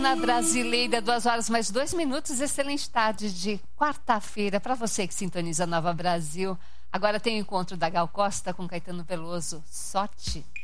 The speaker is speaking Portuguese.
Na Brasileira, 2 horas mais 2 minutos, excelente tarde de quarta-feira para você que sintoniza Nova Brasil. Agora tem o encontro da Gal Costa com Caetano Veloso. Sorte!